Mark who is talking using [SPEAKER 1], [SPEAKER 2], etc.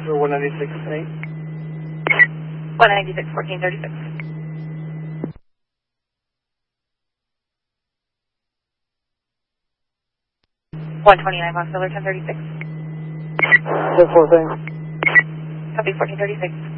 [SPEAKER 1] for 196 8.
[SPEAKER 2] 196, 1436. 129 Los Filler, 1036.
[SPEAKER 1] 10-4, thanks.
[SPEAKER 2] Copy, 1436.